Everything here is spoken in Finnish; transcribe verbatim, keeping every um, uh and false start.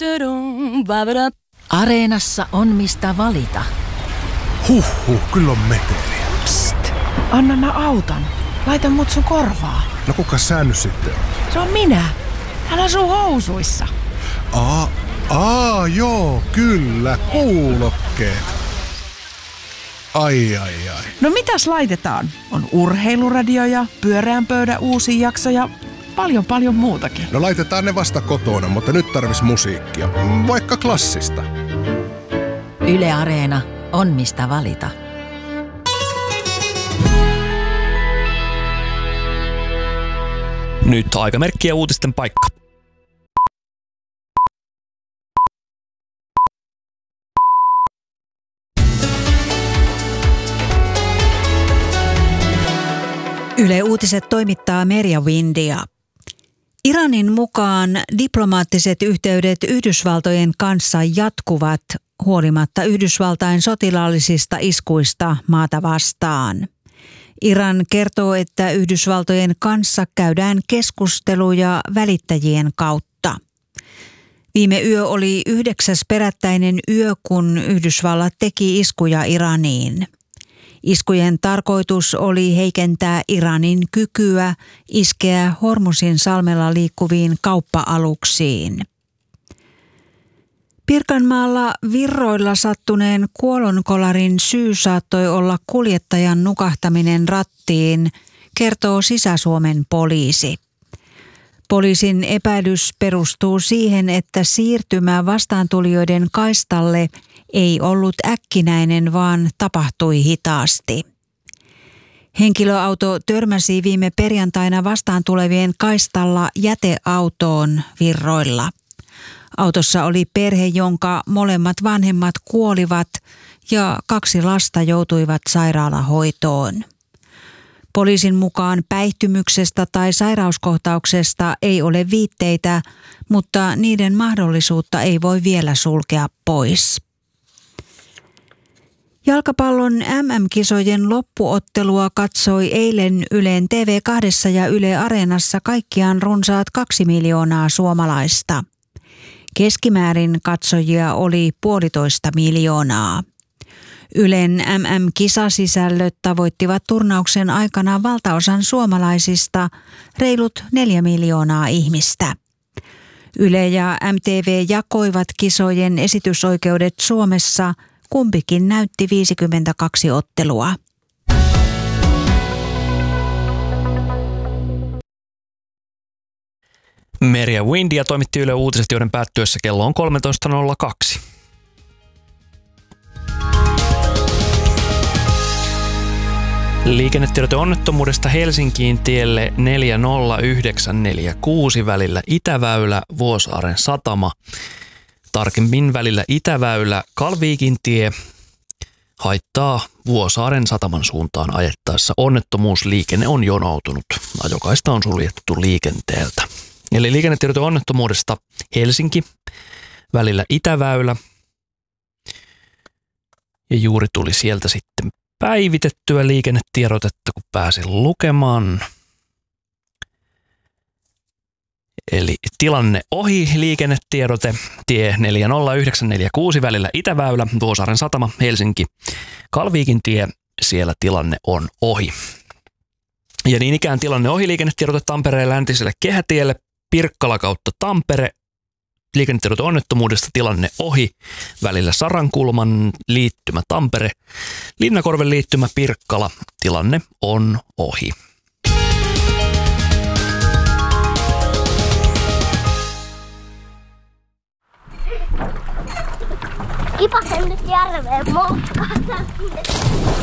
Areenassa on mistä valita. Huhhuh, kyllä on meteliä. Psst, anna mä autan. Laita mut sun korvaa. No kuka sä nyt sitten on? Se on minä. Täällä sun housuissa. Aa, aa, joo, kyllä, kuulokkeet. Ai, ai, ai. No mitäs laitetaan? On urheiluradio ja pyöreän pöydän uusi jakso ja paljon paljon muutakin. No laitetaan ne vasta kotona, mutta nyt tarvis musiikkia. Vaikka klassista. Yle Areena on mistä valita. Nyt aikamerkki ja uutisten paikka. Yle Uutiset toimittaa Merja Windia. Iranin mukaan diplomaattiset yhteydet Yhdysvaltojen kanssa jatkuvat huolimatta Yhdysvaltain sotilaallisista iskuista maata vastaan. Iran kertoo, että Yhdysvaltojen kanssa käydään keskusteluja välittäjien kautta. Viime yö oli yhdeksäs perättäinen yö, kun Yhdysvallat teki iskuja Iraniin. Iskujen tarkoitus oli heikentää Iranin kykyä iskeä Hormusin salmella liikkuviin kauppa-aluksiin. Pirkanmaalla Virroilla sattuneen kuolonkolarin syy saattoi olla kuljettajan nukahtaminen rattiin, kertoo Sisä-Suomen poliisi. Poliisin epäilys perustuu siihen, että siirtymä vastaantulijoiden kaistalle ei ollut äkkinäinen, vaan tapahtui hitaasti. Henkilöauto törmäsi viime perjantaina vastaan tulevien kaistalla jäteautoon Virroilla. Autossa oli perhe, jonka molemmat vanhemmat kuolivat ja kaksi lasta joutuivat sairaalahoitoon. Poliisin mukaan päihtymyksestä tai sairauskohtauksesta ei ole viitteitä, mutta niiden mahdollisuutta ei voi vielä sulkea pois. Jalkapallon M M-kisojen loppuottelua katsoi eilen Ylen T V kaksi ja Yle Areenassa kaikkiaan runsaat kaksi miljoonaa suomalaista. Keskimäärin katsojia oli puolitoista miljoonaa. Ylen M M-kisasisällöt tavoittivat turnauksen aikana valtaosan suomalaisista, reilut neljä miljoonaa ihmistä. Yle ja M T V jakoivat kisojen esitysoikeudet Suomessa, kumpikin näytti viisikymmentäkaksi ottelua. Merja Windia toimitti Yle Uutiset, joiden päättyessä kello on kolmetoista nolla kaksi. Liikennetiedote onnettomuudesta Helsinkiin tielle neljä nolla yhdeksän neljä kuusi välillä Itäväylä, Vuosaaren satama. Tarkemmin välillä Itäväylä, Kalviikin tie haittaa Vuosaaren sataman suuntaan ajettaessa. Onnettomuusliikenne on jonoutunut. Ajokaista on suljettu liikenteeltä. Eli liikennetiedote onnettomuudesta Helsinki, välillä Itäväylä. Ja juuri tuli sieltä sitten päivitettyä liikennetiedotetta, kun pääsin lukemaan. Eli tilanne ohi, liikennetiedote, tie neljä nolla yhdeksän neljä kuusi välillä Itäväylä, Vuosaaren satama, Helsinki, Kalviikin tie, siellä tilanne on ohi. Ja niin ikään tilanne ohi, liikennetiedote Tampereen läntiselle kehätielle, Pirkkala kautta Tampere, liikennetiedote onnettomuudesta tilanne ohi, välillä Sarankulman liittymä Tampere, Linnakorven liittymä Pirkkala, tilanne on ohi. Kipasen nyt järveen motkata.